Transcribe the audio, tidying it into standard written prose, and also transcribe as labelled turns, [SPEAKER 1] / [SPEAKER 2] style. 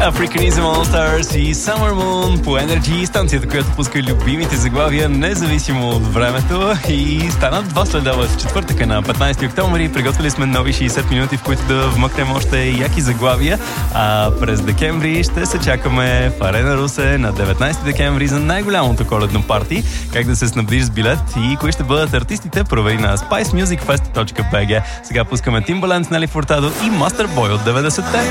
[SPEAKER 1] Africanism All Stars и Summer Moon по Energy, станцията, която пуска любимите заглавия, независимо от времето. И стана 2 следава в четвъртъка на 15 октомври. Приготвили сме нови 60 минути, в които да вмъкнем още яки заглавия. А през декември ще се чакаме в Арена Русе на 19 декември за най-голямото коледно парти. Как да се снабдиш с билет и кои ще бъдат артистите, провери на spicemusicfest.bg. Сега пускаме Timbaland, Nelly Furtado и Master Boy от 90-те.